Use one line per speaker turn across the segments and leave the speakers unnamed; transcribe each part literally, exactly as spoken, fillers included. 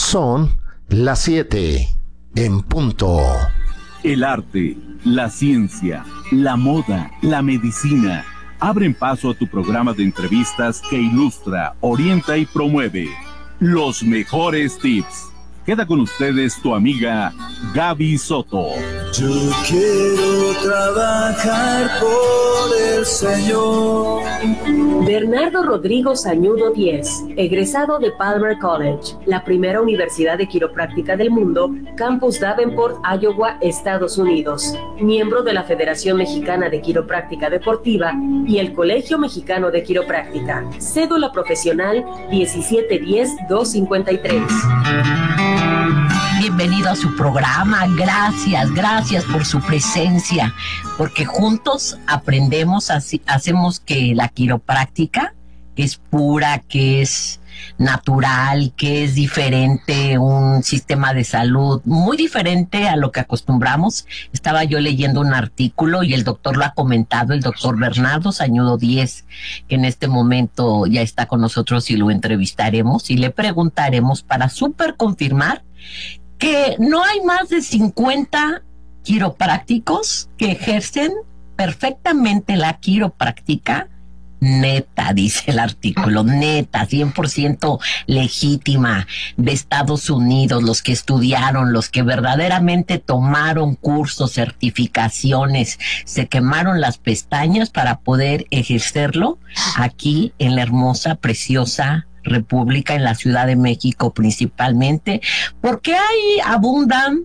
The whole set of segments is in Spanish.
Son las siete en punto.
El arte, la ciencia, la moda, la medicina abren paso a tu programa de entrevistas que ilustra, orienta y promueve los mejores tips. Queda con ustedes tu amiga Gaby Soto.
Yo quiero trabajar por el Señor.
Bernardo Rodrigo Sañudo Díez, egresado de Palmer College, la primera universidad de quiropráctica del mundo, Campus Davenport, Iowa, Estados Unidos. Miembro de la Federación Mexicana de Quiropráctica Deportiva y el Colegio Mexicano de Quiropráctica. Cédula profesional diecisiete diez dos cincuenta y tres.
Bienvenido a su programa, gracias, gracias por su presencia, porque juntos aprendemos, así, hacemos que la quiropráctica es pura, que es natural, que es diferente, un sistema de salud muy diferente a lo que acostumbramos. Estaba yo leyendo un artículo y el doctor lo ha comentado, el doctor Bernardo Sañudo Díez, que en este momento ya está con nosotros y lo entrevistaremos y le preguntaremos para súper confirmar que no hay más de cincuenta quiroprácticos que ejercen perfectamente la quiropráctica neta, dice el artículo, neta, cien por ciento legítima, de Estados Unidos, los que estudiaron, los que verdaderamente tomaron cursos, certificaciones, se quemaron las pestañas para poder ejercerlo aquí en la hermosa, preciosa República, en la Ciudad de México principalmente, porque ahí abundan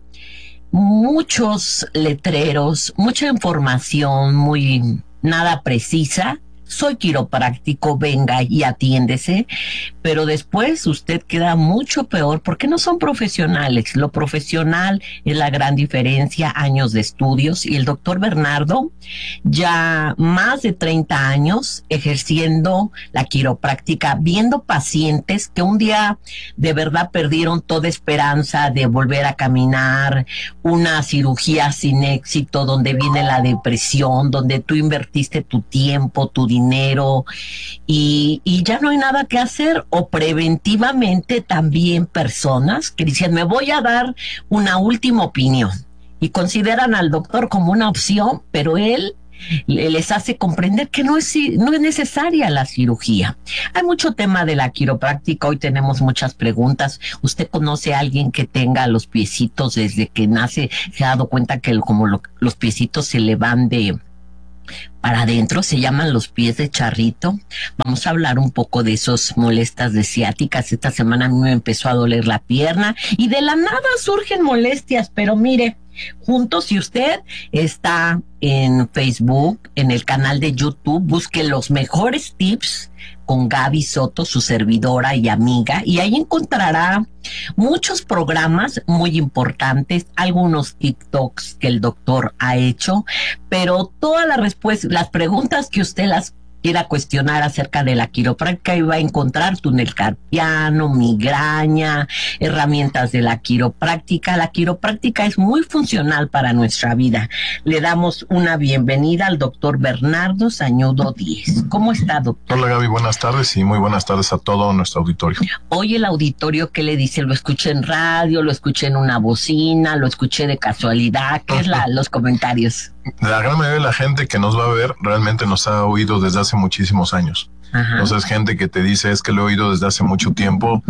muchos letreros, mucha información muy nada precisa. Soy quiropráctico, venga y atiéndese, pero después usted queda mucho peor porque no son profesionales. Lo profesional es la gran diferencia, años de estudios, y el doctor Bernardo ya más de treinta años ejerciendo la quiropráctica, viendo pacientes que un día de verdad perdieron toda esperanza de volver a caminar, una cirugía sin éxito, donde viene la depresión, donde tú invertiste tu tiempo, tu dinero, dinero y, y ya no hay nada que hacer, o preventivamente también personas que dicen me voy a dar una última opinión y consideran al doctor como una opción, pero él les hace comprender que no es, no es necesaria la cirugía. Hay mucho tema de la quiropráctica, hoy tenemos muchas preguntas. ¿Usted conoce a alguien que tenga los piecitos desde que nace? ¿Se ha dado cuenta que como lo, los piecitos se le van de para adentro, se llaman los pies de charrito? Vamos a hablar un poco de esos molestias de ciáticas. Esta semana a mí me empezó a doler la pierna y de la nada surgen molestias, pero mire, juntos, si usted está en Facebook, en el canal de YouTube, busque los mejores tips con Gaby Soto, su servidora y amiga, y ahí encontrará muchos programas muy importantes, algunos TikToks que el doctor ha hecho, pero todas las respuestas, las preguntas que usted las quiera cuestionar acerca de la quiropráctica, y va a encontrar túnel carpiano, migraña, herramientas de la quiropráctica. La quiropráctica es muy funcional para nuestra vida. Le damos una bienvenida al doctor Bernardo Sañudo Díez. ¿Cómo está, doctor?
Hola, Gaby, buenas tardes y muy buenas tardes a todo nuestro auditorio.
Hoy el auditorio, ¿qué le dice? Lo escuché en radio, lo escuché en una bocina, lo escuché de casualidad. ¿Qué es la, los comentarios?
La gran mayoría de la gente que nos va a ver realmente nos ha oído desde hace muchísimos años. Ajá. Entonces, gente que te dice es que lo he oído desde hace mucho tiempo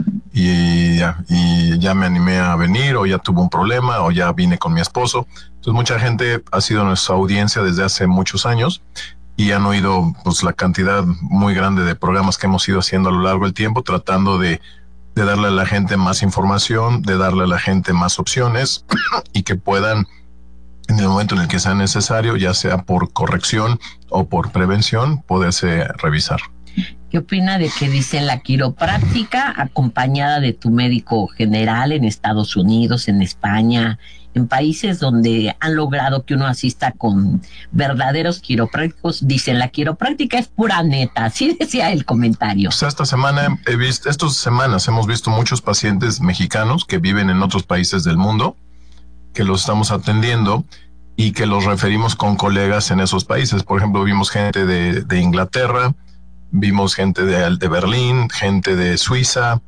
y ya, y ya me animé a venir, o ya tuve un problema, o ya vine con mi esposo. Entonces, mucha gente ha sido nuestra audiencia desde hace muchos años y han oído pues la cantidad muy grande de programas que hemos ido haciendo a lo largo del tiempo, tratando de, de darle a la gente más información, de darle a la gente más opciones y que puedan, en el momento en el que sea necesario, ya sea por corrección o por prevención, poderse revisar.
¿Qué opina de que dicen la quiropráctica acompañada de tu médico general en Estados Unidos, en España, en países donde han logrado que uno asista con verdaderos quiroprácticos? Dicen la quiropráctica es pura neta, así decía el comentario.
O sea, esta semana he visto, estas semanas hemos visto muchos pacientes mexicanos que viven en otros países del mundo, que los estamos atendiendo y que los referimos con colegas en esos países. Por ejemplo, vimos gente de, de Inglaterra, vimos gente de, de Berlín, gente de Suiza,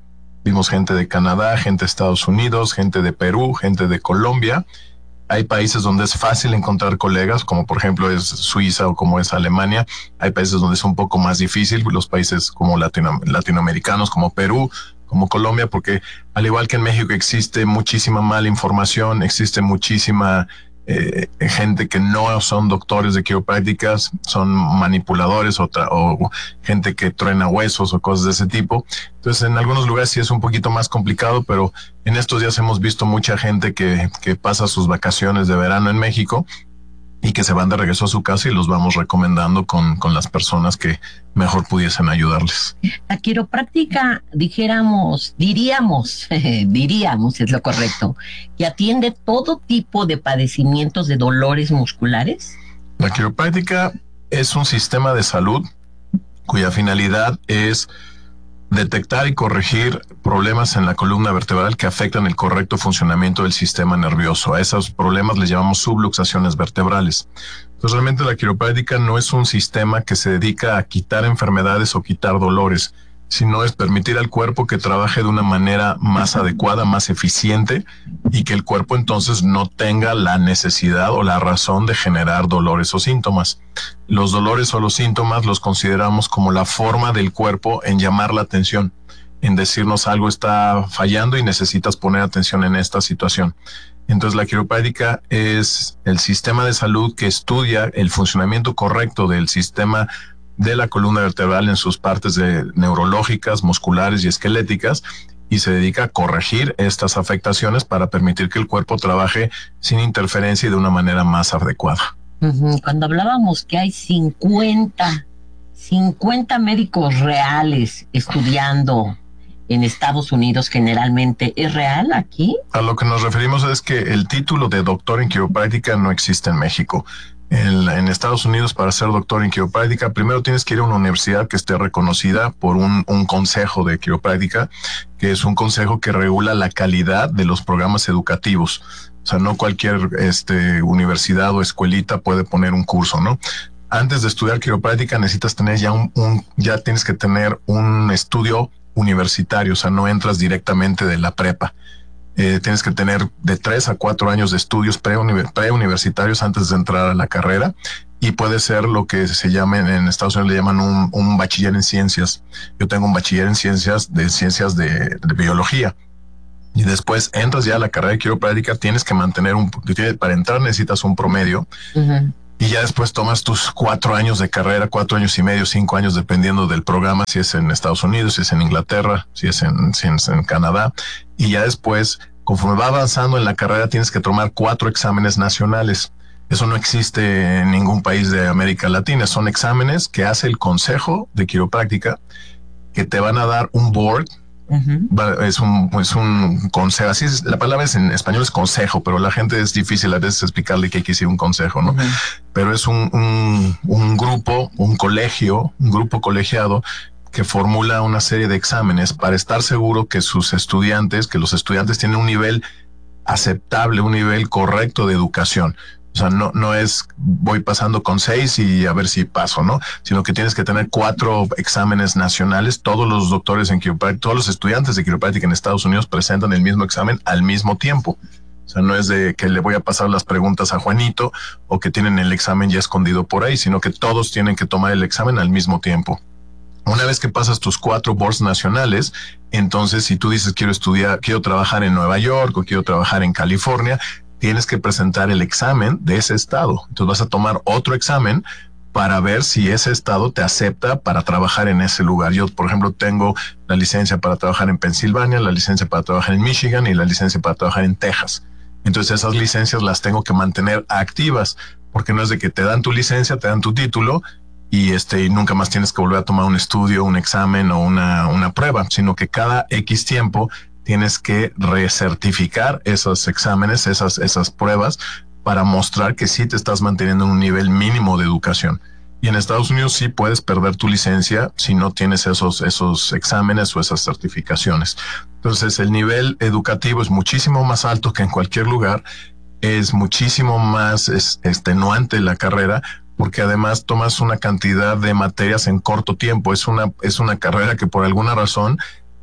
vimos gente de Canadá, gente de Estados Unidos, gente de Perú, gente de Colombia. Hay países donde es fácil encontrar colegas, como por ejemplo es Suiza o como es Alemania. Hay países donde es un poco más difícil, los países como latino, latinoamericanos, como Perú, como Colombia, porque al igual que en México existe muchísima mala información, existe muchísima eh, gente que no son doctores de quiroprácticas, son manipuladores o, o gente que truena huesos o cosas de ese tipo. Entonces en algunos lugares sí es un poquito más complicado, pero en estos días hemos visto mucha gente que, que pasa sus vacaciones de verano en México y que se van de regreso a su casa y los vamos recomendando con, con las personas que mejor pudiesen ayudarles.
La quiropráctica, dijéramos, diríamos, diríamos, es lo correcto, que atiende todo tipo de padecimientos de dolores musculares.
La quiropráctica es un sistema de salud cuya finalidad es detectar y corregir problemas en la columna vertebral que afectan el correcto funcionamiento del sistema nervioso. A esos problemas les llamamos subluxaciones vertebrales. Entonces, realmente la quiropráctica no es un sistema que se dedica a quitar enfermedades o quitar dolores, sino es permitir al cuerpo que trabaje de una manera más adecuada, más eficiente, y que el cuerpo entonces no tenga la necesidad o la razón de generar dolores o síntomas. Los dolores o los síntomas los consideramos como la forma del cuerpo en llamar la atención, en decirnos algo está fallando y necesitas poner atención en esta situación. Entonces la quiropráctica es el sistema de salud que estudia el funcionamiento correcto del sistema de la columna vertebral en sus partes de neurológicas, musculares y esqueléticas, y se dedica a corregir estas afectaciones para permitir que el cuerpo trabaje sin interferencia y de una manera más adecuada.
Uh-huh. Cuando hablábamos que hay cincuenta, cincuenta médicos reales estudiando en Estados Unidos, generalmente, ¿es real aquí?
A lo que nos referimos es que el título de doctor en quiropráctica no existe en México. En, en Estados Unidos, para ser doctor en quiropráctica, primero tienes que ir a una universidad que esté reconocida por un, un consejo de quiropráctica, que es un consejo que regula la calidad de los programas educativos. O sea, no cualquier este, universidad o escuelita puede poner un curso, ¿no? Antes de estudiar quiropráctica necesitas tener ya un, un ya tienes que tener un estudio universitario, o sea, no entras directamente de la prepa. Eh, tienes que tener de tres a cuatro años de estudios preuniversitarios antes de entrar a la carrera, y puede ser lo que se llama en Estados Unidos le llaman un, un bachiller en ciencias. Yo tengo un bachiller en ciencias de ciencias de, de biología, y después entras ya a la carrera de quiropráctica. Tienes que mantener un, para entrar necesitas un promedio. Uh-huh. Y ya después tomas tus cuatro años de carrera, cuatro años y medio, cinco años, dependiendo del programa, si es en Estados Unidos, si es en Inglaterra, si es en, si es en Canadá. Y ya después, conforme va avanzando en la carrera, tienes que tomar cuatro exámenes nacionales. Eso no existe en ningún país de América Latina. Son exámenes que hace el Consejo de Quiropráctica, que te van a dar un board. Uh-huh. Es un, es un consejo, así es, la palabra es en español es consejo, pero la gente es difícil a veces explicarle que hay que decir un consejo, ¿no? Uh-huh. Pero es un, un, un grupo, un colegio, un grupo colegiado que formula una serie de exámenes para estar seguro que sus estudiantes, que los estudiantes tienen un nivel aceptable, un nivel correcto de educación. O sea, no, no es voy pasando con seis y a ver si paso, ¿no? Sino que tienes que tener cuatro exámenes nacionales. Todos los doctores en quiropráctica, todos los estudiantes de quiropráctica en Estados Unidos presentan el mismo examen al mismo tiempo. O sea, no es de que le voy a pasar las preguntas a Juanito o que tienen el examen ya escondido por ahí, sino que todos tienen que tomar el examen al mismo tiempo. Una vez que pasas tus cuatro boards nacionales, entonces si tú dices quiero estudiar, quiero trabajar en Nueva York o quiero trabajar en California, tienes que presentar el examen de ese estado. Entonces vas a tomar otro examen para ver si ese estado te acepta para trabajar en ese lugar. Yo, por ejemplo, tengo la licencia para trabajar en Pensilvania, la licencia para trabajar en Michigan y la licencia para trabajar en Texas. Entonces esas licencias las tengo que mantener activas, porque no es de que te dan tu licencia, te dan tu título y este y nunca más tienes que volver a tomar un estudio, un examen o una, una prueba, sino que cada X tiempo tienes que recertificar esos exámenes, esas, esas pruebas, para mostrar que sí te estás manteniendo en un nivel mínimo de educación. Y en Estados Unidos sí puedes perder tu licencia si no tienes esos, esos exámenes o esas certificaciones. Entonces el nivel educativo es muchísimo más alto que en cualquier lugar, es muchísimo más es, extenuante la carrera, porque además tomas una cantidad de materias en corto tiempo. Es una, es una carrera que por alguna razón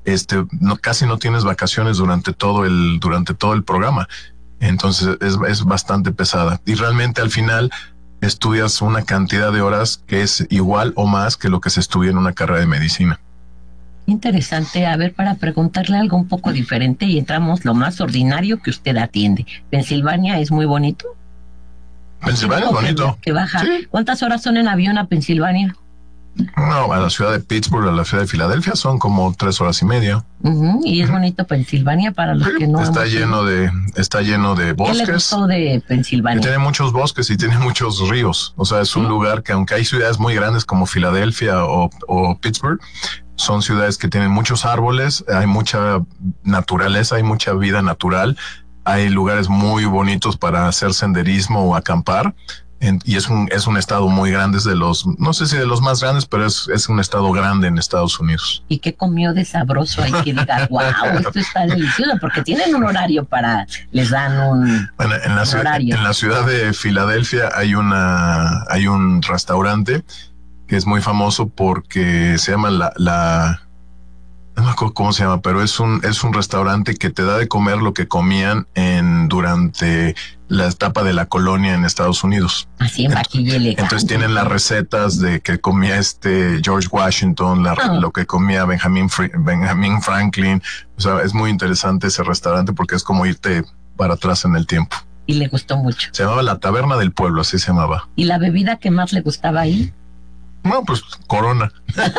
este, no, casi no tienes vacaciones durante todo el, durante todo el programa. Entonces es, es bastante pesada. Y realmente al final estudias una cantidad de horas que es igual o más que lo que se estudia en una carrera de medicina.
Interesante. A ver, para preguntarle algo un poco diferente y entramos lo más ordinario que usted atiende. ¿Pensilvania es muy bonito?
Pensilvania es bonito.
Que baja.
Sí.
¿Cuántas horas son en avión a Pensilvania?
No, a la ciudad de Pittsburgh, a la ciudad de Filadelfia son como tres horas y media.
Uh-huh. Y es uh-huh. bonito Pensilvania para los sí, que no.
Está lleno de, está lleno de bosques.
¿Qué le gustó de Pensilvania?
Tiene muchos bosques y tiene muchos ríos. O sea, es un ¿sí? lugar que aunque hay ciudades muy grandes como Filadelfia o, o Pittsburgh, son ciudades que tienen muchos árboles, hay mucha naturaleza, hay mucha vida natural, hay lugares muy bonitos para hacer senderismo o acampar. En, y es un es un estado muy grande, es de los, no sé si de los más grandes, pero es, es un estado grande en Estados Unidos.
¿Y qué comió de sabroso? Hay que diga, wow, esto está delicioso, porque tienen un horario para, les dan un,
bueno, en la
un
ciudad,
horario.
En la ciudad de Filadelfia hay una hay un restaurante que es muy famoso porque se llama la, la no me acuerdo cómo se llama, pero es un es un restaurante que te da de comer lo que comían en durante la etapa de la colonia en Estados Unidos.
Así en vaquilla elegante.
Entonces tienen las recetas de que comía este George Washington, la, oh. lo que comía Benjamin, Benjamin Franklin. O sea, es muy interesante ese restaurante porque es como irte para atrás en el tiempo.
Y le gustó mucho.
Se llamaba La Taberna del Pueblo, así se llamaba.
¿Y la bebida que más le gustaba ahí?
No, pues Corona.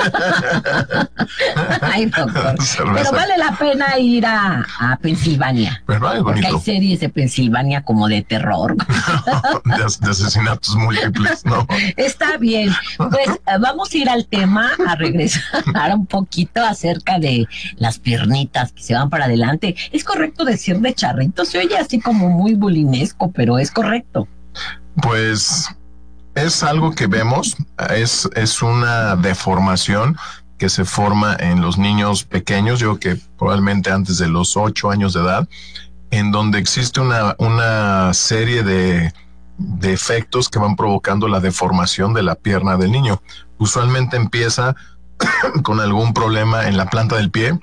Ay, doctor. Pero vale la pena ir a, a Pensilvania.
¿Verdad? Es bonito.
Porque hay series de Pensilvania como de terror.
No, de, de asesinatos múltiples, ¿no?
Está bien. Pues vamos a ir al tema, a regresar un poquito acerca de las piernitas que se van para adelante. ¿Es correcto decir de charrito? Se oye así como muy bulinesco, pero es correcto.
Pues es algo que vemos, es, es una deformación que se forma en los niños pequeños, yo que probablemente antes de los ocho años de edad, en donde existe una, una serie de, de efectos que van provocando la deformación de la pierna del niño. Usualmente empieza con algún problema en la planta del pie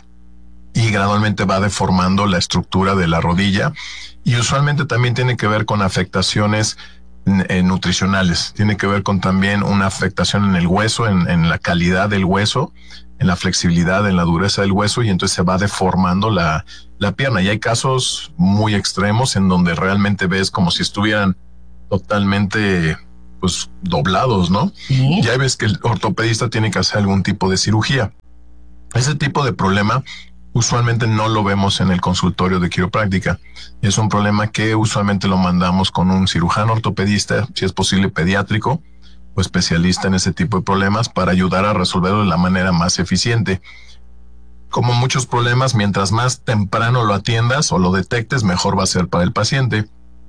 y gradualmente va deformando la estructura de la rodilla, y usualmente también tiene que ver con afectaciones Eh, nutricionales, tiene que ver con también una afectación en el hueso, en, en la calidad del hueso, en la flexibilidad, en la dureza del hueso, y entonces se va deformando la, la pierna. Y hay casos muy extremos en donde realmente ves como si estuvieran totalmente pues doblados, ¿no?
¿Sí?
Ya ves que el ortopedista tiene que hacer algún tipo de cirugía. Ese tipo de problema usualmente no lo vemos en el consultorio de quiropráctica. Es un problema que usualmente lo mandamos con un cirujano ortopedista, si es posible pediátrico o especialista en ese tipo de problemas, para ayudar a resolverlo de la manera más eficiente. Como muchos problemas, mientras más temprano lo atiendas o lo detectes, mejor va a ser para el paciente.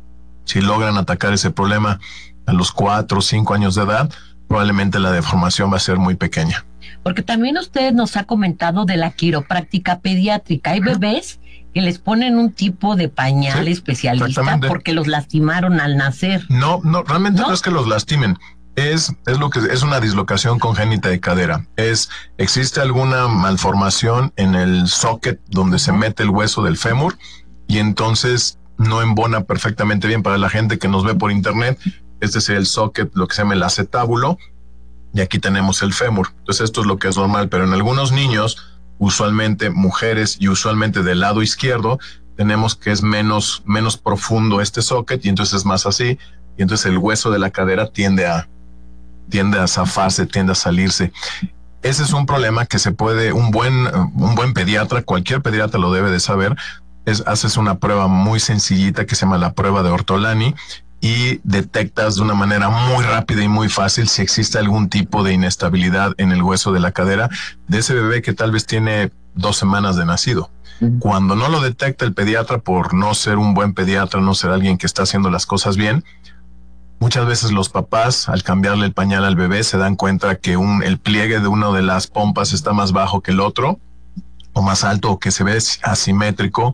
Si logran atacar ese problema a los cuatro o cinco años de edad, probablemente la deformación va a ser muy pequeña.
Porque también usted nos ha comentado de la quiropráctica pediátrica. Hay bebés que les ponen un tipo de pañal sí, especialista porque los lastimaron al nacer.
No, no, realmente ¿no? no es que los lastimen. Es, es lo que es una dislocación congénita de cadera. Es, existe alguna malformación en el socket donde se mete el hueso del fémur y entonces no embona perfectamente bien. Para la gente que nos ve por internet, este es el socket, lo que se llama el acetábulo. Y aquí tenemos el fémur. Entonces esto es lo que es normal, pero en algunos niños, usualmente mujeres y usualmente del lado izquierdo, tenemos que es menos, menos profundo este socket y entonces es más así. Y entonces el hueso de la cadera tiende a, tiende a zafarse, tiende a salirse. Ese es un problema que se puede, un buen, un buen pediatra, cualquier pediatra lo debe de saber. Es, haces una prueba muy sencillita que se llama la prueba de Ortolani, y detectas de una manera muy rápida y muy fácil si existe algún tipo de inestabilidad en el hueso de la cadera de ese bebé que tal vez tiene dos semanas de nacido. Uh-huh. Cuando no lo detecta el pediatra por no ser un buen pediatra, no ser alguien que está haciendo las cosas bien, muchas veces los papás al cambiarle el pañal al bebé se dan cuenta que un, el pliegue de una de las pompas está más bajo que el otro o más alto o que se ve asimétrico.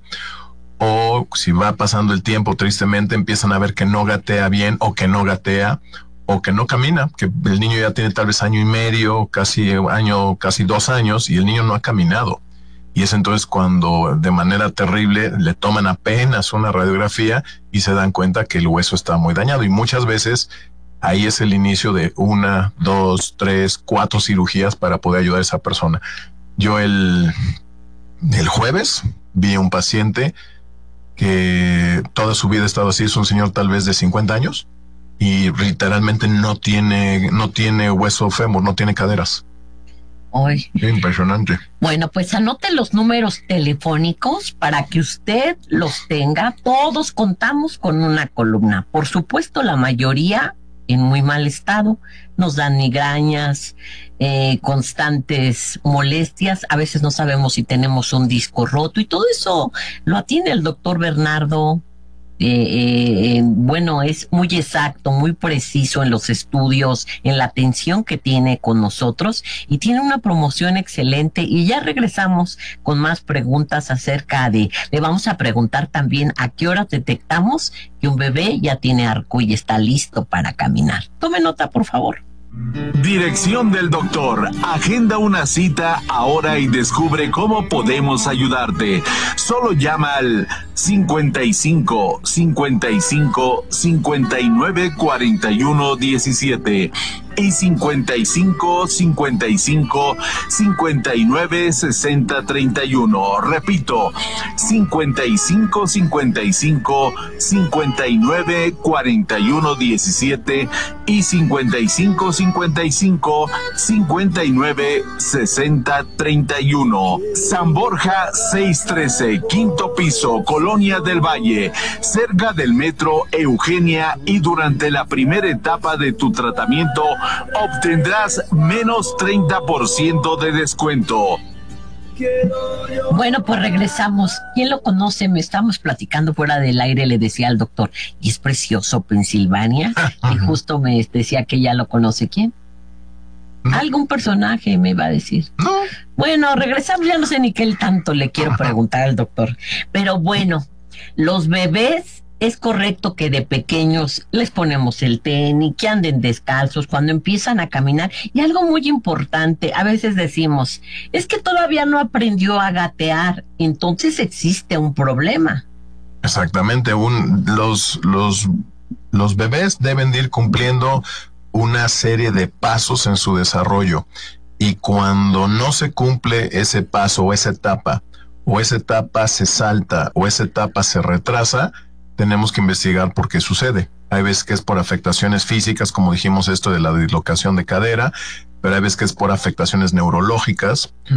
O si va pasando el tiempo, tristemente empiezan a ver que no gatea bien o que no gatea o que no camina, que el niño ya tiene tal vez año y medio, casi año, casi dos años y el niño no ha caminado. y es entonces cuando de manera terrible le toman apenas una radiografía y se dan cuenta que el hueso está muy dañado, y muchas veces ahí es el inicio de una, dos, tres, cuatro cirugías para poder ayudar a esa persona. Yo el, el jueves vi a un paciente que toda su vida ha estado así, es un señor tal vez de cincuenta años y literalmente no tiene, no tiene hueso fémur, no tiene caderas.
Ay.
Impresionante.
Bueno, pues anote los números telefónicos para que usted los tenga. Todos contamos con una columna. Por supuesto, la mayoría en muy mal estado. Nos dan migrañas, eh, constantes molestias. A veces no sabemos si tenemos un disco roto, y todo eso lo atiende el doctor Bernardo. Eh, eh, bueno, es muy exacto, muy preciso en los estudios, en la atención que tiene con nosotros, y tiene una promoción excelente. Y ya regresamos con más preguntas acerca de, le vamos a preguntar también a qué hora detectamos que un bebé ya tiene arco y está listo para caminar. Tome nota, por favor.
Dirección del doctor. Agenda una cita ahora y descubre cómo podemos ayudarte. Solo llama al cincuenta y cinco, cincuenta y cinco, cincuenta y nueve, cuarenta y uno, diecisiete y cincuenta y cinco, cincuenta y cinco, cincuenta y nueve, sesenta, treinta y uno. Repito, cincuenta y cinco, cincuenta y cinco, cincuenta y nueve, cuarenta y uno, diecisiete y cincuenta y cinco, cincuenta y cinco, cincuenta y nueve, sesenta, treinta y uno. San Borja seiscientos trece, quinto piso, Colonia del Valle, cerca del metro Eugenia, y durante la primera etapa de tu tratamiento obtendrás menos treinta por ciento de descuento.
Bueno, pues regresamos. ¿Quién lo conoce? Me estamos platicando fuera del aire, le decía al doctor, y es precioso Pensilvania, y justo me decía que ya lo conoce. ¿Quién? No. Algún personaje me iba a decir.
No.
Bueno, regresamos, ya no sé ni qué tanto le quiero preguntar al doctor. Pero bueno, los bebés, es correcto que de pequeños les ponemos el tenis, que anden descalzos cuando empiezan a caminar. Y algo muy importante, a veces decimos, es que todavía no aprendió a gatear, entonces existe un problema.
Exactamente, un, los, los, los bebés deben de ir cumpliendo una serie de pasos en su desarrollo, y cuando no se cumple ese paso o esa etapa, o esa etapa se salta o esa etapa se retrasa, tenemos que investigar por qué sucede. Hay veces que es por afectaciones físicas, como dijimos esto de la dislocación de cadera, pero hay veces que es por afectaciones neurológicas,